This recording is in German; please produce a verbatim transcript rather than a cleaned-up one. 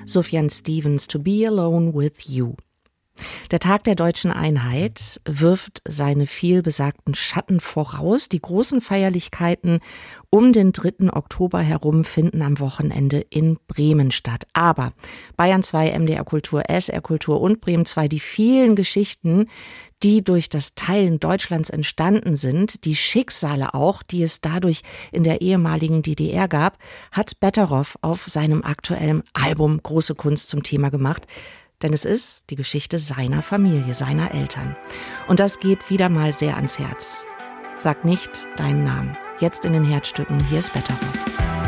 Sufjan Stevens, To Be Alone with You. Der Tag der deutschen Einheit wirft seine vielbesagten Schatten voraus. Die großen Feierlichkeiten um den dritten Oktober herum finden am Wochenende in Bremen statt. Aber Bayern zwei, M D R Kultur, S R Kultur und Bremen zwei, die vielen Geschichten, die durch das Teilen Deutschlands entstanden sind, die Schicksale auch, die es dadurch in der ehemaligen D D R gab, hat Betteroff auf seinem aktuellen Album Große Kunst zum Thema gemacht. Denn es ist die Geschichte seiner Familie, seiner Eltern. Und das geht wieder mal sehr ans Herz. Sag nicht deinen Namen. Jetzt in den Herzstücken, hier ist Betteroff.